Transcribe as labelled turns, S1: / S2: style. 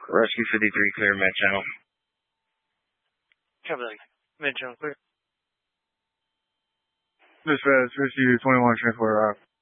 S1: Rescue 53, clear med channel.
S2: Copy that. Med channel clear.
S3: Dispatch, Rescue 21, transport arrived.